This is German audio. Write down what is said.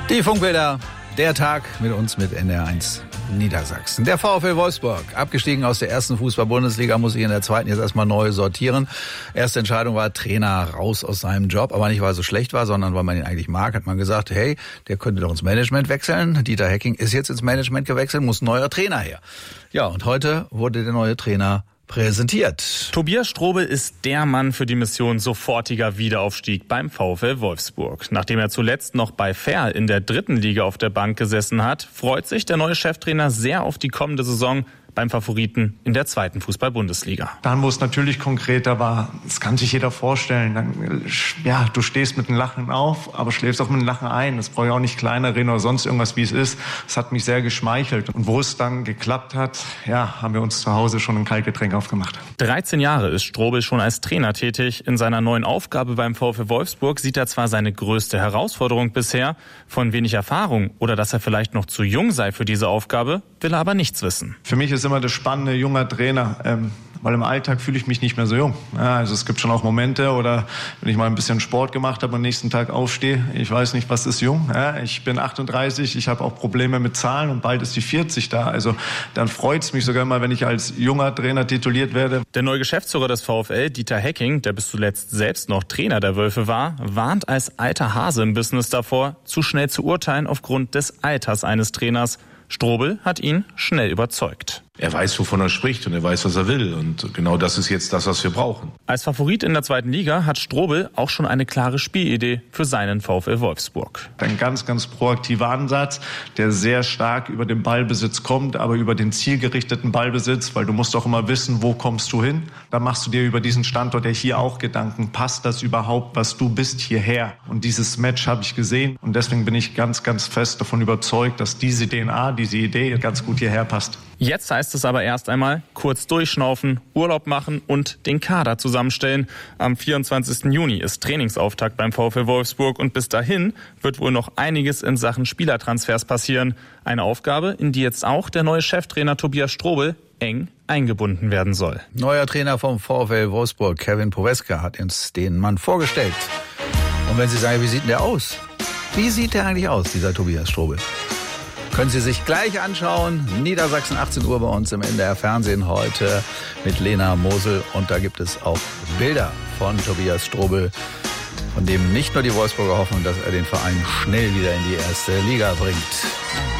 Die Funkbilder, der Tag mit uns mit NDR1 Niedersachsen. Der VfL Wolfsburg, abgestiegen aus der ersten Fußball-Bundesliga, muss sich in der zweiten jetzt erstmal neu sortieren. Erste Entscheidung war, Trainer raus aus seinem Job, aber nicht, weil er so schlecht war, sondern weil man ihn eigentlich mag, hat man gesagt, hey, der könnte doch ins Management wechseln. Dieter Hecking ist jetzt ins Management gewechselt, muss ein neuer Trainer her. Ja, und heute wurde der neue Trainer präsentiert. Tobias Strobel ist der Mann für die Mission sofortiger Wiederaufstieg beim VfL Wolfsburg. Nachdem er zuletzt noch bei Ferl in der dritten Liga auf der Bank gesessen hat, freut sich der neue Cheftrainer sehr auf die kommende Saison beim Favoriten in der zweiten Fußball-Bundesliga. Dann, wo es natürlich konkreter war, das kann sich jeder vorstellen. Dann, ja, du stehst mit einem Lachen auf, aber schläfst auch mit einem Lachen ein. Das brauche ich auch nicht kleiner reden oder sonst irgendwas, wie es ist. Das hat mich sehr geschmeichelt. Und wo es dann geklappt hat, ja, haben wir uns zu Hause schon ein Kaltgetränk aufgemacht. 13 Jahre ist Strobel schon als Trainer tätig. In seiner neuen Aufgabe beim VfL Wolfsburg sieht er zwar seine größte Herausforderung bisher, von wenig Erfahrung oder dass er vielleicht noch zu jung sei für diese Aufgabe, will er aber nichts wissen. Für mich ist immer das Spannende, junger Trainer, weil im Alltag fühle ich mich nicht mehr so jung. Ja, also es gibt schon auch Momente, oder wenn ich mal ein bisschen Sport gemacht habe und am nächsten Tag aufstehe, ich weiß nicht, was ist jung. Ja, ich bin 38, ich habe auch Probleme mit Zahlen und bald ist die 40 da. Also dann freut es mich sogar mal, wenn ich als junger Trainer tituliert werde. Der neue Geschäftsführer des VfL, Dieter Hecking, der bis zuletzt selbst noch Trainer der Wölfe war, warnt als alter Hase im Business davor, zu schnell zu urteilen aufgrund des Alters eines Trainers. Strobel hat ihn schnell überzeugt. Er weiß, wovon er spricht, und er weiß, was er will. Und genau das ist jetzt das, was wir brauchen. Als Favorit in der zweiten Liga hat Strobel auch schon eine klare Spielidee für seinen VfL Wolfsburg. Ein ganz, ganz proaktiver Ansatz, der sehr stark über den Ballbesitz kommt, aber über den zielgerichteten Ballbesitz, weil du musst auch immer wissen, wo kommst du hin. Da machst du dir über diesen Standort ja hier auch Gedanken. Passt das überhaupt, was du bist, hierher? Und dieses Match habe ich gesehen. Und deswegen bin ich ganz, ganz fest davon überzeugt, dass diese DNA, diese Idee ganz gut hierher passt. Jetzt heißt es aber erst einmal kurz durchschnaufen, Urlaub machen und den Kader zusammenstellen. Am 24. Juni ist Trainingsauftakt beim VfL Wolfsburg und bis dahin wird wohl noch einiges in Sachen Spielertransfers passieren. Eine Aufgabe, in die jetzt auch der neue Cheftrainer Tobias Strobel eng eingebunden werden soll. Neuer Trainer vom VfL Wolfsburg, Kevin Poweska, hat uns den Mann vorgestellt. Und wenn Sie sagen, wie sieht denn der aus? Wie sieht der eigentlich aus, dieser Tobias Strobel? Können Sie sich gleich anschauen. Niedersachsen, 18 Uhr bei uns im NDR Fernsehen heute mit Lena Mosel. Und da gibt es auch Bilder von Tobias Strobel, von dem nicht nur die Wolfsburger hoffen, dass er den Verein schnell wieder in die erste Liga bringt.